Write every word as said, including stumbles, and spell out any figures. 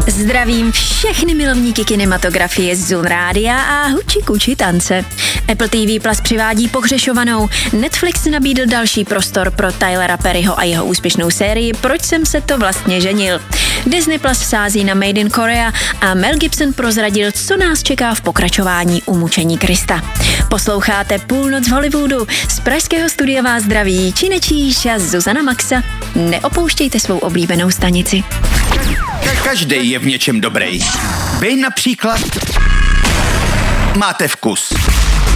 Zdravím všechny milovníky kinematografie z Zun Rádia a huči kuči tance. Apple T V Plus přivádí Pohřešovanou. Netflix nabídl další prostor pro Tylera Perryho a jeho úspěšnou sérii Proč jsem se to vlastně ženil. Disney Plus sází na Made in Korea a Mel Gibson prozradil, co nás čeká v pokračování Umučení Krista. Posloucháte Půlnoc v Hollywoodu. Z pražského studia vás zdraví Činečíš a Zuzana Maxa. Neopouštějte svou oblíbenou stanici. Každý je v něčem dobrý. Vy například máte vkus.